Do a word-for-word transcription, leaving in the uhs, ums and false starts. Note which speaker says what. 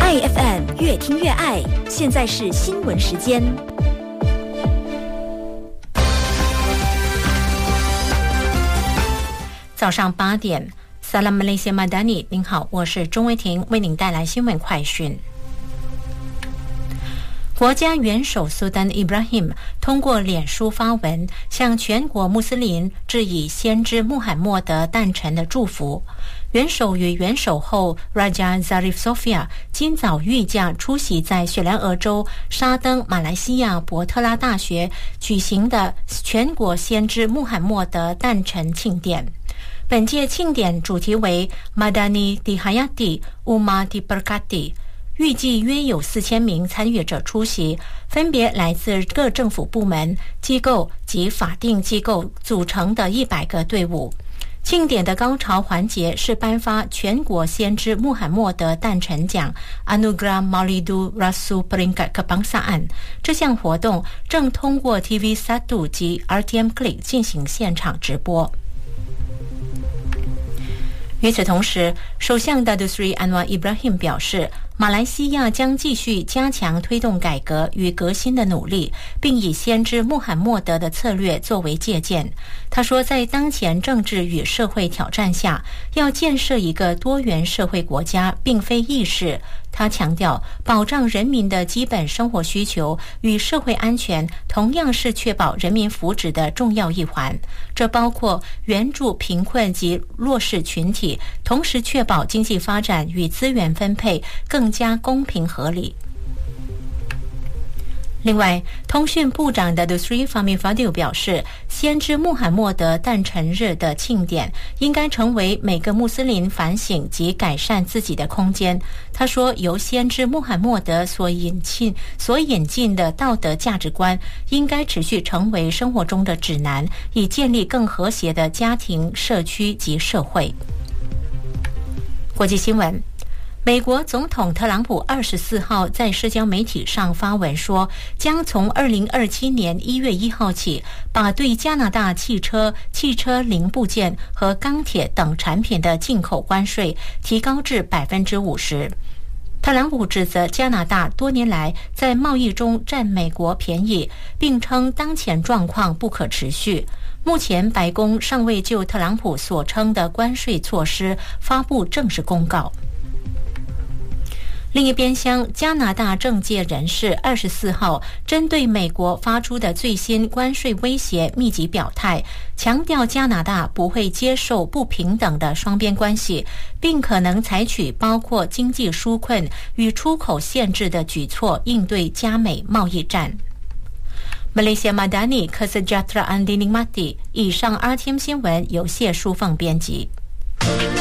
Speaker 1: 爱 F M 越听越爱，现在是新闻时间。早上八点 Salam Malaysia Madani， 您好，我是钟维婷，为您带来新闻快讯。国家元首苏丹 Ibrahim 通过脸书发文，向全国穆斯林致以先知穆罕默德诞辰的祝福。元首与元首后 Raja Zarif Sofia 今早御驾出席在雪兰莪州沙登马来西亚伯特拉大学举行的全国先知穆罕默德诞辰庆典。本届庆典主题为 Madani di Hayati Ummah di Berkati，预计约有四千名参与者出席，分别来自各政府部门、机构及法定机构组成的一百个队伍。庆典的高潮环节是颁发全国先知穆罕默德诞辰奖 Anugerah Maulidu Rasul Peringkat Kebangsaan。这项活动正通过 T V 三 及 R T M Click 进行现场直播。与此同时，首相 Datuk Seri Anwar Ibrahim 表示，马来西亚将继续加强推动改革与革新的努力，并以先知穆罕默德的策略作为借鉴。他说，在当前政治与社会挑战下，要建设一个多元社会国家并非易事。他强调，保障人民的基本生活需求与社会安全同样是确保人民福祉的重要一环，这包括援助贫困及弱势群体，同时确保经济发展与资源分配更加公平合理。另外，通讯部长的 Datuk Seri Fahmi Fadil 表示，先知穆罕默德诞辰日的庆典应该成为每个穆斯林反省及改善自己的空间。他说，由先知穆罕默德所引进所引进的道德价值观应该持续成为生活中的指南，以建立更和谐的家庭、社区及社会。国际新闻，美国总统特朗普二十四号在社交媒体上发文说，将从二零二七年一月一号起，把对加拿大汽车、汽车零部件和钢铁等产品的进口关税提高至百分之五十。特朗普指责加拿大多年来在贸易中占美国便宜，并称当前状况不可持续。目前，白宫尚未就特朗普所称的关税措施发布正式公告。另一边厢，加拿大政界人士二十四号针对美国发出的最新关税威胁密集表态，强调加拿大不会接受不平等的双边关系，并可能采取包括经济纾困与出口限制的举措应对加美贸易战。Malaysia Madani Kesejahteraan Dinikmati， 以上 R T M 新闻由谢淑凤编辑。